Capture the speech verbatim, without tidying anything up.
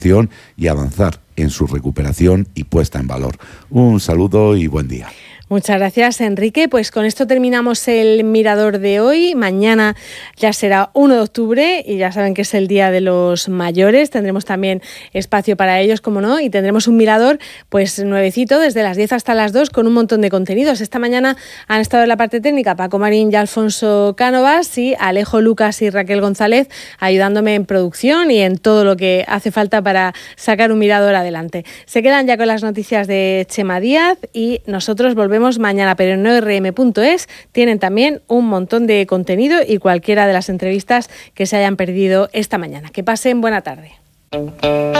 y avanzar en su recuperación y puesta en valor. Un saludo y buen día. Muchas gracias, Enrique. Pues con esto terminamos el Mirador de hoy. Mañana ya será uno de octubre y ya saben que es el Día de los Mayores. Tendremos también espacio para ellos, como no, y tendremos un Mirador pues nuevecito desde las diez hasta las dos con un montón de contenidos. Esta mañana han estado en la parte técnica Paco Marín y Alfonso Cánovas y Alejo Lucas y Raquel González ayudándome en producción y en todo lo que hace falta para sacar un Mirador adelante. Se quedan ya con las noticias de Chema Díaz y nosotros volvemos mañana, pero en no erre eme punto es tienen también un montón de contenido y cualquiera de las entrevistas que se hayan perdido esta mañana. Que pasen buena tarde.